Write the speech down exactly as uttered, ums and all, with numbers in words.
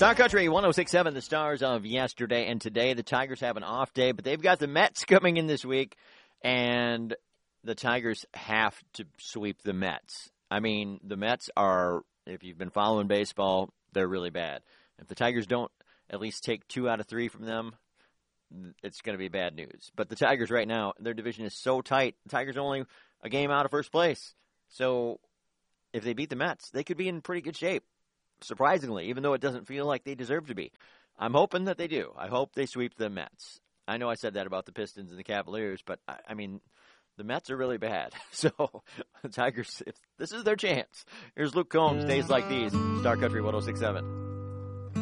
Star Country one oh six point seven, the Stars of yesterday and today. The Tigers have an off day, but they've got the Mets coming in this week, and the Tigers have to sweep the Mets. I mean, the Mets are, if you've been following baseball, they're really bad. If the Tigers don't at least take two out of three from them, it's going to be bad news. But the Tigers right now, their division is so tight. The Tigers are only a game out of first place. So if they beat the Mets, they could be in pretty good shape, surprisingly, even though it doesn't feel like they deserve to be. I'm hoping that they do. I hope they sweep the Mets. I know I said that about the Pistons and the Cavaliers, but, I, I mean, the Mets are really bad. So the Tigers, if this is their chance. Here's Luke Combs, Days Like These, Star Country one oh six point seven.